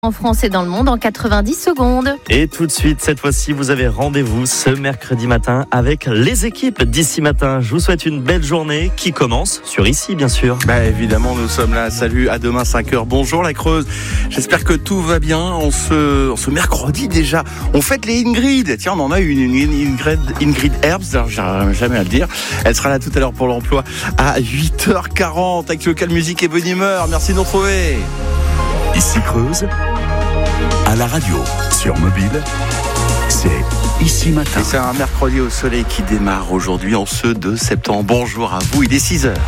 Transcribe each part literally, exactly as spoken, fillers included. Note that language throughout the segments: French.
En France et dans le monde en quatre-vingt-dix secondes. Et tout de suite, cette fois-ci, vous avez rendez-vous ce mercredi matin avec les équipes d'Ici Matin. Je vous souhaite une belle journée qui commence sur Ici, bien sûr. Bah évidemment, nous sommes là. Salut, à demain cinq heures. Bonjour la Creuse. J'espère que tout va bien. On se, on se mercredi déjà. On fête les Ingrid. Tiens, on en a une, une Ingrid, Ingrid Herbst. J'arrive jamais à le dire. Elle sera là tout à l'heure pour l'emploi à huit heures quarante avec local musique et bonne humeur. Merci de nous retrouver. Ici Creuse, à la radio, sur mobile, c'est Ici Matin. Et c'est un mercredi au soleil qui démarre aujourd'hui en ce deux septembre. Bonjour à vous, il est six heures.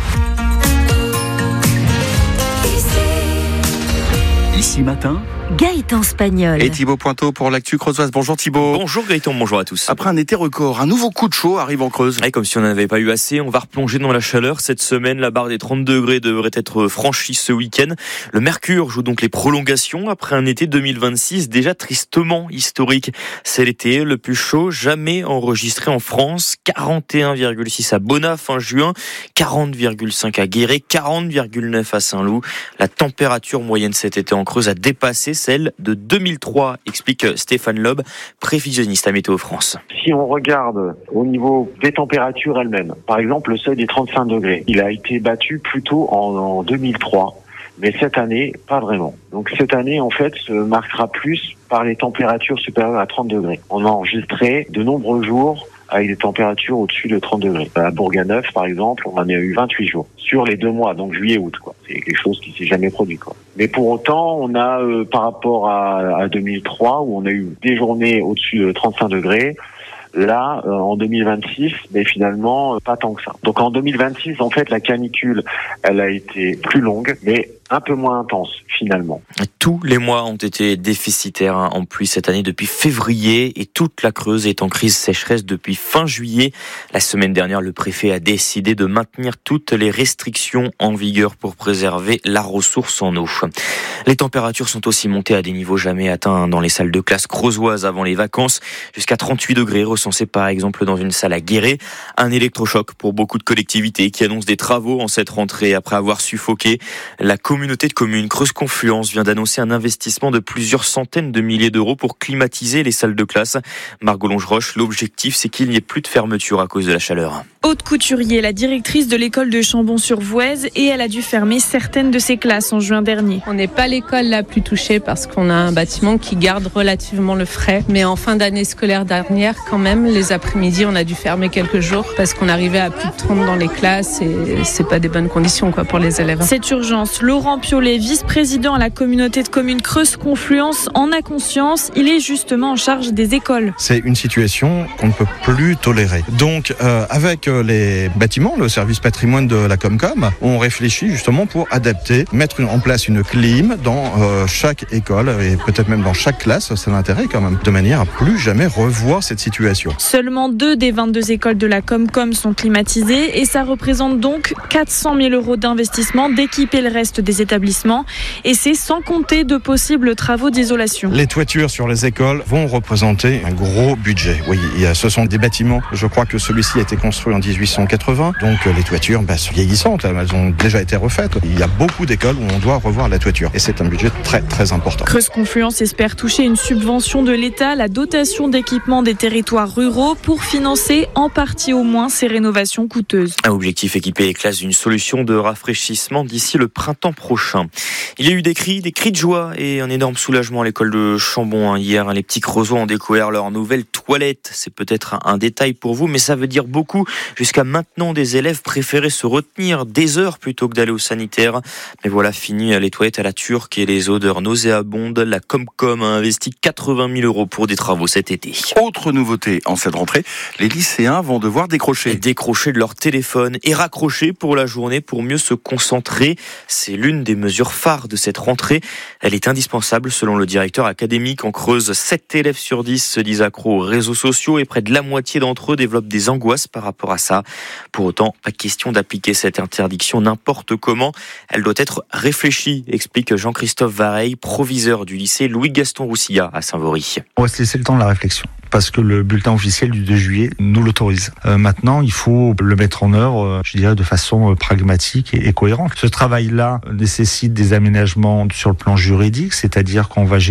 Ici Matin, Gaëtan Spagnol. Et Thibaut Pointeau pour l'actu creusoise. Bonjour Thibaut. Bonjour Gaëtan, bonjour à tous. Après un été record, un nouveau coup de chaud arrive en Creuse. Et comme si on n'en avait pas eu assez, on va replonger dans la chaleur. Cette semaine, la barre des trente degrés devrait être franchie ce week-end. Le mercure joue donc les prolongations après un été deux mille vingt-six déjà tristement historique. C'est l'été le plus chaud jamais enregistré en France. quarante et un virgule six à Bonnat fin juin, quarante virgule cinq à Guéret, quarante virgule neuf à Saint-Loup. La température moyenne cet été en Creuse a dépassé celle de deux mille trois, explique Stéphane Loeb, prévisionniste à Météo France. Si on regarde au niveau des températures elles-mêmes, par exemple le seuil des trente-cinq degrés, il a été battu plutôt en, en deux mille trois, mais cette année, pas vraiment. Donc cette année, en fait, se marquera plus par les températures supérieures à trente degrés. On a enregistré de nombreux jours avec des températures au-dessus de trente degrés. À Bourganeuf, par exemple, on en a eu vingt-huit jours sur les deux mois, donc juillet-août, quoi. C'est quelque chose qui s'est jamais produit, quoi. Mais pour autant, on a, euh, par rapport à, à deux mille trois, où on a eu des journées au-dessus de trente-cinq degrés, là, euh, en deux mille vingt-six, mais finalement, euh, pas tant que ça. Donc en deux mille vingt-six, en fait, la canicule, elle a été plus longue, mais un peu moins intense, finalement. Tous les mois ont été déficitaires en pluie cette année depuis février et toute la Creuse est en crise sécheresse depuis fin juillet. La semaine dernière, le préfet a décidé de maintenir toutes les restrictions en vigueur pour préserver la ressource en eau. Les températures sont aussi montées à des niveaux jamais atteints dans les salles de classe creusoises avant les vacances, jusqu'à trente-huit degrés recensés par exemple dans une salle à Guéret. Un électrochoc pour beaucoup de collectivités qui annoncent des travaux en cette rentrée après avoir suffoqué. La communauté de communes Creuse Confluence vient d'annoncer un investissement de plusieurs centaines de milliers d'euros pour climatiser les salles de classe. Margot Longeroche, l'objectif c'est qu'il n'y ait plus de fermeture à cause de la chaleur. Aude Couturier, la directrice de l'école de Chambon-sur-Voueize, et elle a dû fermer certaines de ses classes en juin dernier. On n'est pas l'école la plus touchée parce qu'on a un bâtiment qui garde relativement le frais. Mais en fin d'année scolaire dernière, quand même, les après-midi, on a dû fermer quelques jours parce qu'on arrivait à plus de trente dans les classes et c'est pas des bonnes conditions, quoi, pour les élèves. Cette urgence, Laurent Piolet, vice-président à la communauté de communes Creuse Confluence, en a conscience. Il est justement en charge des écoles. C'est une situation qu'on ne peut plus tolérer. Donc, euh, avec les bâtiments, le service patrimoine de la Comcom, on réfléchit justement pour adapter, mettre en place une clim dans euh, chaque école et peut-être même dans chaque classe, c'est l'intérêt quand même, de manière à plus jamais revoir cette situation. Seulement deux des vingt-deux écoles de la Comcom sont climatisées et ça représente donc quatre cent mille euros d'investissement d'équiper le reste des établissements et c'est sans compter de possibles travaux d'isolation. Les toitures sur les écoles vont représenter un gros budget. Oui, ce sont des bâtiments, je crois que celui-ci a été construit en dix-huit cent quatre-vingts, donc les toitures bah, sont vieillissantes, elles ont déjà été refaites. Il y a beaucoup d'écoles où on doit revoir la toiture et c'est un budget très très important. Creuse Confluence espère toucher une subvention de l'État, la dotation d'équipement des territoires ruraux pour financer en partie au moins ces rénovations coûteuses. Un objectif, équiper les classes d'une solution de rafraîchissement d'ici le printemps prochain. Il y a eu des cris, des cris de joie et un énorme soulagement à l'école de Chambon hier. Les petits Creusois ont découvert leur nouvelle toilette. C'est peut-être un détail pour vous, mais ça veut dire beaucoup. Jusqu'à maintenant, des élèves préféraient se retenir des heures plutôt que d'aller au sanitaire. Mais voilà, fini les toilettes à la turque et les odeurs nauséabondes. La Comcom a investi quatre-vingt mille euros pour des travaux cet été. Autre nouveauté en cette rentrée, les lycéens vont devoir décrocher. Décrocher de leur téléphone et raccrocher pour la journée pour mieux se concentrer. C'est l'une des mesures phares de cette rentrée. Elle est indispensable selon le directeur académique. En Creuse, sept élèves sur dix se disent accros aux réseaux sociaux et près de la moitié d'entre eux développent des angoisses par rapport à ça. Pour autant, pas question d'appliquer cette interdiction n'importe comment. Elle doit être réfléchie, explique Jean-Christophe Vareille, proviseur du lycée Louis-Gaston Roussilla à Saint-Vaury. On va se laisser le temps de la réflexion. parce que le bulletin officiel du deux juillet nous l'autorise. Euh, maintenant, il faut le mettre en œuvre, euh, je dirais, de façon euh, pragmatique et, et cohérente. Ce travail-là nécessite des aménagements sur le plan juridique, c'est-à-dire qu'on va